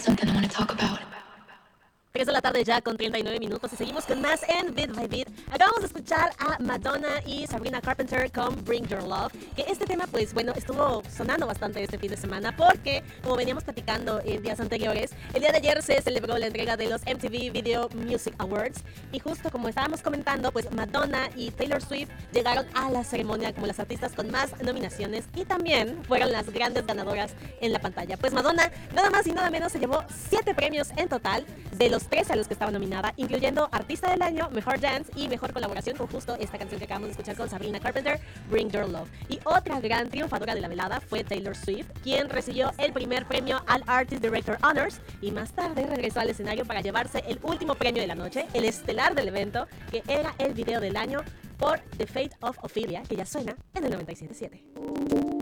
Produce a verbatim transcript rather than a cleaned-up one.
Something I want to talk about. tres de la tarde ya con treinta y nueve minutos y seguimos con más en Bit by Bit. Acabamos de escuchar a Madonna y Sabrina Carpenter con Bring Your Love, que este tema pues bueno estuvo sonando bastante este fin de semana porque como veníamos platicando en días anteriores, el día de ayer se celebró la entrega de los M T V Video Music Awards y justo como estábamos comentando pues Madonna y Taylor Swift llegaron a la ceremonia como las artistas con más nominaciones y también fueron las grandes ganadoras en la pantalla. Pues Madonna nada más y nada menos se llevó siete premios en total de los tres a los que estaba nominada, incluyendo Artista del Año, Mejor Dance y Mejor Colaboración con justo esta canción que acabamos de escuchar con Sabrina Carpenter, Bring Your Love. Y otra gran triunfadora de la velada fue Taylor Swift, quien recibió el primer premio al Artist Director Honors y más tarde regresó al escenario para llevarse el último premio de la noche, el estelar del evento, que era el video del año por The Fate of Ophelia, que ya suena en el noventa y siete punto siete.